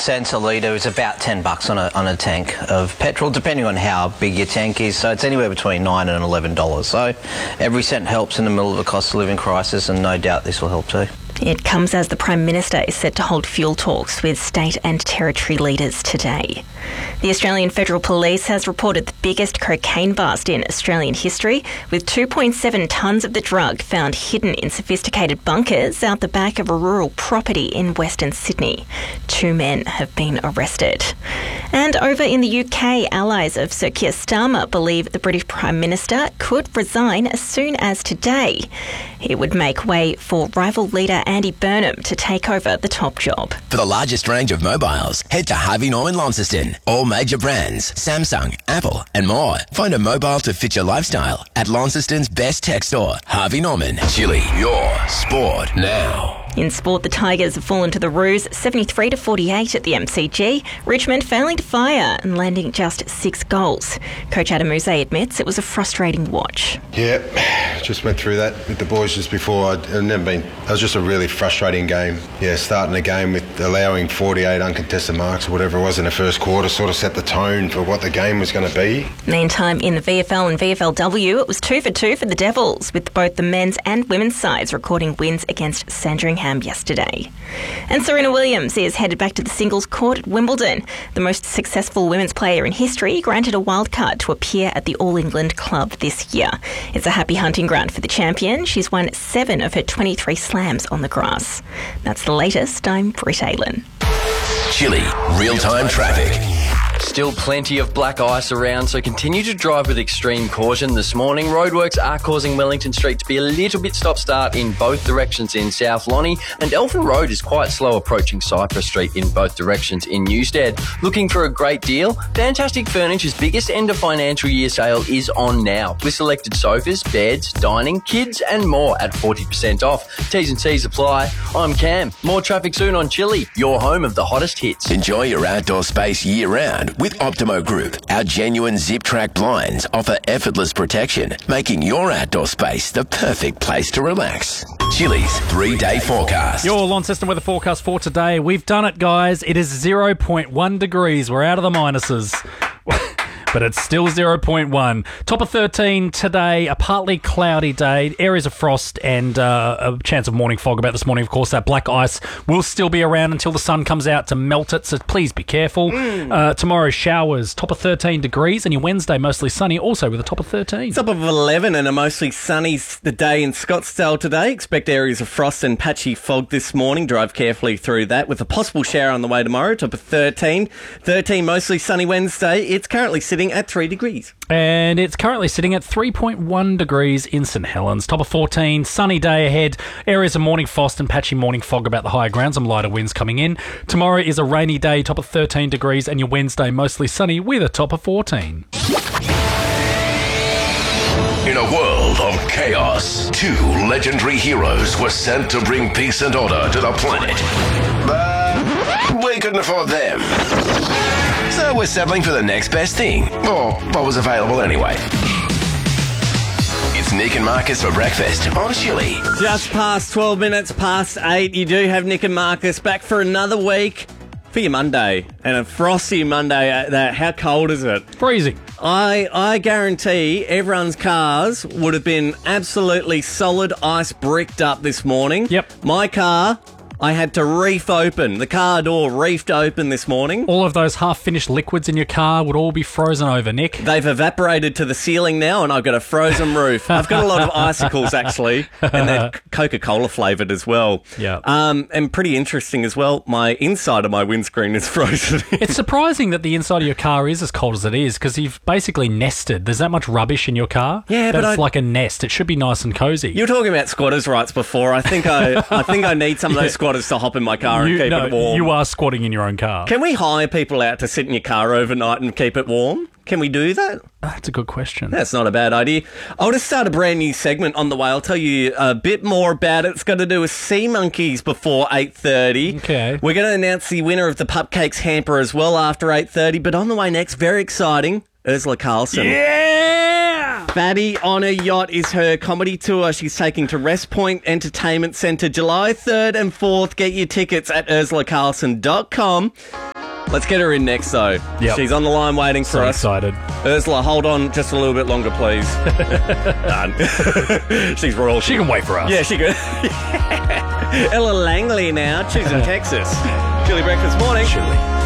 cents a litre is about $10 on a tank of petrol, depending on how big your tank is. So it's anywhere between $9 and $11. So every cent helps in the middle of a cost of living crisis, and no doubt this will help too. It comes as the Prime Minister is set to hold fuel talks with state and territory leaders today. The Australian Federal Police has reported the biggest cocaine bust in Australian history, with 2.7 tonnes of the drug found hidden in sophisticated bunkers out the back of a rural property in Western Sydney. 2 men have been arrested. And over in the UK, allies of Sir Keir Starmer believe the British Prime Minister could resign as soon as today. It would make way for rival leader Andy Burnham to take over the top job. For the largest range of mobiles, head to Harvey Norman Launceston. All major brands, Samsung, Apple and more. Find a mobile to fit your lifestyle at Launceston's best tech store, Harvey Norman. Chili, your sport now. In sport, the Tigers have fallen to the Roos 73-48 at the MCG, Richmond failing to fire and landing just 6 goals. Coach Adam Muse admits it was a frustrating watch. Yeah, just went through that with the boys just before. It was just a really frustrating game. Yeah, starting a game with allowing 48 uncontested marks or whatever it was in the first quarter sort of set the tone for what the game was going to be. Meantime, in the VFL and VFLW, it was 2 for 2 for the Devils, with both the men's and women's sides recording wins against Sandringham yesterday. And Serena Williams is headed back to the singles court at Wimbledon. The most successful women's player in history granted a wildcard to appear at the All England Club this year. It's a happy hunting ground for the champion. She's won 7 of her 23 slams on the grass. That's the latest. I'm Britt Aylen. Chili, real-time traffic. Still plenty of black ice around, so continue to drive with extreme caution this morning. Roadworks are causing Wellington Street to be a little bit stop-start in both directions in South Lonnie, and Elfin Road is quite slow approaching Cypress Street in both directions in Newstead. Looking for a great deal? Fantastic Furniture's biggest end of financial year sale is on now, with selected sofas, beds, dining, kids and more at 40% off. T's and C's apply. I'm Cam. More traffic soon on Chili, your home of the hottest hits. Enjoy your outdoor space year-round with Optimo Group. Our genuine zip-track blinds offer effortless protection, making your outdoor space the perfect place to relax. Chili's 3-day forecast. Your Launceston weather forecast for today. We've done it, guys. It is 0.1 degrees. We're out of the minuses. But it's still 0.1. Top of 13 today, a partly cloudy day, areas of frost and a chance of morning fog about this morning. Of course, that black ice will still be around until the sun comes out to melt it, so please be careful. Tomorrow, showers, top of 13 degrees, and your Wednesday, mostly sunny, also with a top of 13. Top of 11 and a mostly sunny the day in Scottsdale today. Expect areas of frost and patchy fog this morning. Drive carefully through that with a possible shower on the way tomorrow. Top of 13. 13, mostly sunny Wednesday. It's currently sitting at 3 degrees. And it's currently sitting at 3.1 degrees in St Helens. Top of 14, sunny day ahead. Areas of morning frost and patchy morning fog about the higher ground. Some lighter winds coming in. Tomorrow is a rainy day, top of 13 degrees, and your Wednesday mostly sunny with a top of 14. In a world of chaos, 2 legendary heroes were sent to bring peace and order to the planet. But we couldn't afford them. So we're settling for the next best thing, or what was available anyway. It's Nick and Marcus for breakfast on Chili. Just past 12 minutes past 8. You do have Nick and Marcus back for another week for your Monday. And a frosty Monday. How cold is it? Freezing. I guarantee everyone's cars would have been absolutely solid ice bricked up this morning. Yep. My car, I had to reef open. The car door reefed open this morning. All of those half-finished liquids in your car would all be frozen over, Nick. They've evaporated to the ceiling now, and I've got a frozen roof. I've got a lot of icicles, actually, and they're Coca-Cola flavoured as well. Yeah. And pretty interesting as well, my inside of my windscreen is frozen. It's surprising that the inside of your car is as cold as it is, because you've basically nested. There's that much rubbish in your car. Yeah, but it's like a nest. It should be nice and cosy. You were talking about squatters' rights before. I think I need some of those squatters to hop in my car and keep it warm. You are squatting in your own car. Can we hire people out to sit in your car overnight and keep it warm? Can we do that? That's a good question. That's not a bad idea. I'll just start a brand new segment on the way. I'll tell you a bit more about it. It's got to do with sea monkeys before 8:30. Okay. We're going to announce the winner of the Pupcakes hamper as well after 8:30. But on the way next, very exciting, Ursula Carlson. Yeah! Fatty on a Yacht is her comedy tour. She's taking to Rest Point Entertainment Centre July 3rd and 4th. Get your tickets at ursulacarlson.com. Let's get her in next, though. Yep. She's on the line waiting for So us. excited. Ursula, hold on just a little bit longer, please. Done. She's royal. She can wait for us. Yeah, she can. Ella Langley now. She's in Texas. Chili breakfast morning. Chili.